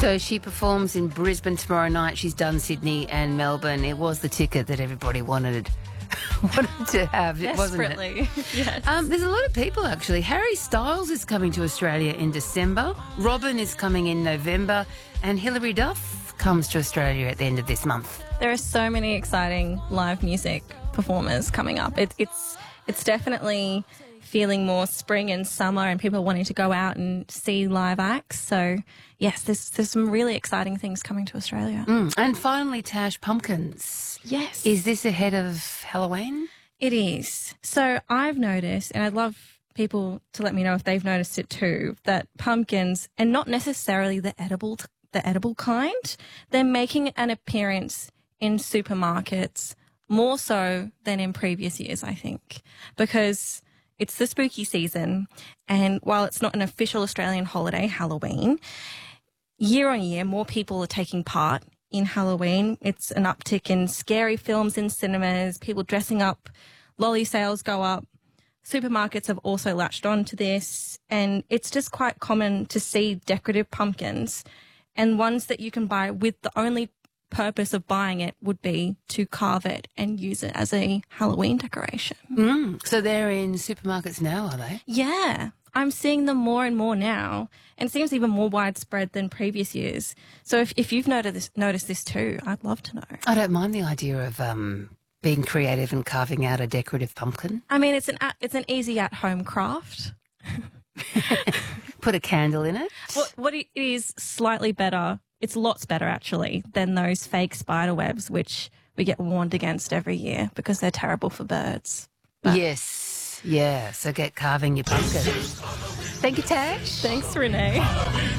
So she performs in Brisbane tomorrow night. She's done Sydney and Melbourne. It was the ticket that everybody wanted to have, wasn't it? Desperately, yes. There's a lot of people, actually. Harry Styles is coming to Australia in December. Robin is coming in November. And Hilary Duff comes to Australia at the end of this month. There are so many exciting live music performers coming up. It's definitely feeling more spring and summer and people wanting to go out and see live acts. So, yes, there's some really exciting things coming to Australia. And finally, Tash, pumpkins. Yes. Is this ahead of Halloween? It is. So I've noticed, and I'd love people to let me know if they've noticed it too, that pumpkins, and not necessarily the edible kind, they're making an appearance in supermarkets more so than in previous years, I think, because it's the spooky season, and while it's not an official Australian holiday, Halloween, year on year, more people are taking part in Halloween. It's an uptick in scary films in cinemas, people dressing up, lolly sales go up. Supermarkets have also latched on to this, and it's just quite common to see decorative pumpkins and ones that you can buy with the only purpose of buying it would be to carve it and use it as a Halloween decoration. So they're in supermarkets now, are they? Yeah, I'm seeing them more and more now, and it seems even more widespread than previous years. So if you've noticed this too, I'd love to know. I don't mind the idea of being creative and carving out a decorative pumpkin. I mean, it's an easy at-home craft. Put a candle in it. What it is slightly better, it's lots better actually, than those fake spider webs which we get warned against every year because they're terrible for birds. But Yes, yeah. So get carving your pumpkin. Thank you, Tash. thanks, Renee.